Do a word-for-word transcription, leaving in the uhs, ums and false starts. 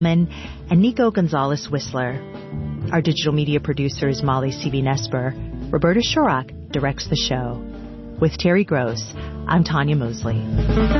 and Nico Gonzalez Whistler. Our digital media producer is Molly C B Nesper. Roberta Shurock directs the show. With Terry Gross, I'm Tanya Mosley.